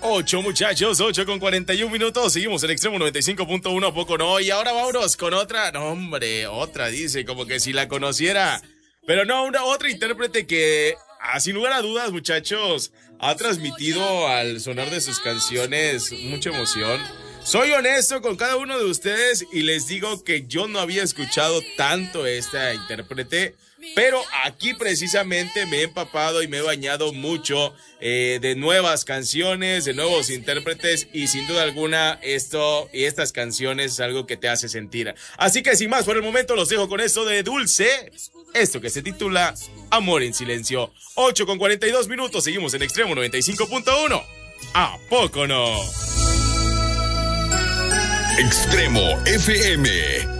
8 muchachos, 8 con 41 minutos. Seguimos en Extremo 95.1, ¿a poco no? Y ahora vámonos con otra. No, hombre, otra dice, como que si la conociera. Pero no, otra intérprete que, sin lugar a dudas, muchachos, ha transmitido al sonar de sus canciones mucha emoción. Soy honesto con cada uno de ustedes y les digo que yo no había escuchado tanto esta intérprete, pero aquí precisamente me he empapado y me he bañado mucho de nuevas canciones, de nuevos intérpretes, y sin duda alguna esto y estas canciones es algo que te hace sentir. Así que sin más por el momento los dejo con esto de Dulce, esto que se titula Amor en Silencio. 8 con 42 minutos, seguimos en Extremo 95.1. ¿A poco no? Extremo FM.